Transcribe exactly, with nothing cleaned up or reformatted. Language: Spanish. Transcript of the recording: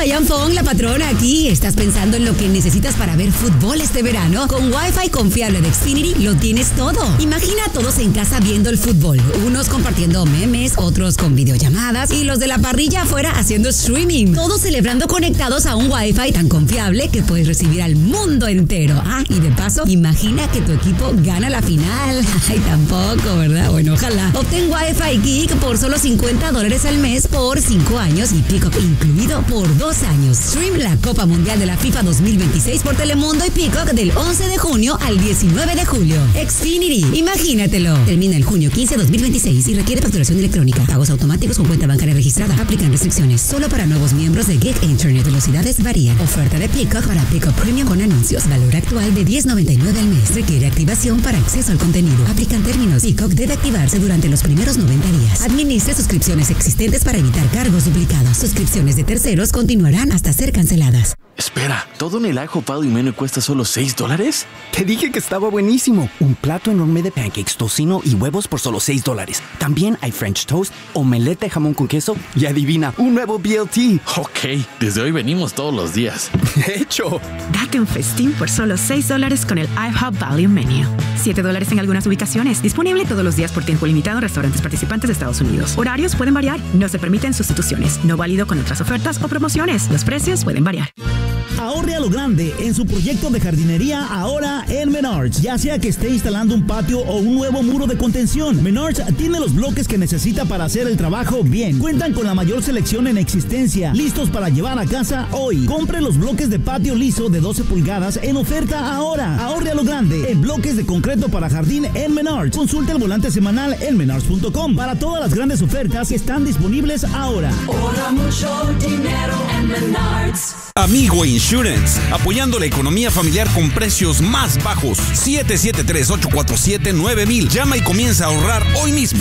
Diane Fong, la patrona aquí. ¿Estás pensando en lo que necesitas para ver fútbol este verano? Con Wi-Fi confiable de Xfinity lo tienes todo. Imagina a todos en casa viendo el fútbol. Unos compartiendo memes, otros con videollamadas y los de la parrilla afuera haciendo streaming. Todos celebrando conectados a un Wi-Fi tan confiable que puedes recibir al mundo entero. Ah, y de paso, imagina que tu equipo gana la final. Ay, tampoco, ¿verdad? Bueno, ojalá. Obtén Wi-Fi Geek por solo cincuenta dólares al mes por cinco años y Peacock incluido por dos años. Stream la Copa Mundial de la FIFA dos mil veintiséis por Telemundo y Peacock del once de junio al diecinueve de julio. Xfinity, imagínatelo. Termina el junio quince de dos mil veintiséis y requiere facturación electrónica. Pagos automáticos con cuenta bancaria registrada. Aplican restricciones. Solo para nuevos miembros de Geek Internet. Velocidades varían. Oferta de Peacock para Peacock Premium con anuncios. Valor actual de diez noventa y nueve al mes. Requiere activación para acceso al contenido. Aplican términos. Peacock debe activarse durante los primeros noventa días. Administre suscripciones existentes para evitar cargos duplicados. Suscripciones de terceros continuarán hasta ser canceladas. Espera, ¿todo en el IHOP Value Menu cuesta solo seis dólares? Te dije que estaba buenísimo. Un plato enorme de pancakes, tocino y huevos por solo seis dólares. También hay French toast, omelette de jamón con queso y adivina, un nuevo B L T. Ok, desde hoy venimos todos los días. De hecho. Date un festín por solo seis dólares con el IHOP Value Menu. siete dólares en algunas ubicaciones. Disponible todos los días por tiempo limitado en restaurantes participantes de Estados Unidos. Horarios pueden variar. No se permiten sustituciones. No válido con otras ofertas o promociones. Los precios pueden variar. Ahorre a lo grande en su proyecto de jardinería ahora en Menards. Ya sea que esté instalando un patio o un nuevo muro de contención, Menards tiene los bloques que necesita para hacer el trabajo bien. Cuentan con la mayor selección en existencia, listos para llevar a casa hoy. Compre los bloques de patio liso de doce pulgadas en oferta ahora. Ahorre a lo grande en bloques de concreto para jardín en Menards. Consulte el volante semanal en menards punto com para todas las grandes ofertas que están disponibles ahora. Ahorra mucho dinero en Menards. Amigo Insurance, apoyando la economía familiar con precios más bajos. siete siete tres, ocho cuatro siete, nueve mil. Llama y comienza a ahorrar hoy mismo.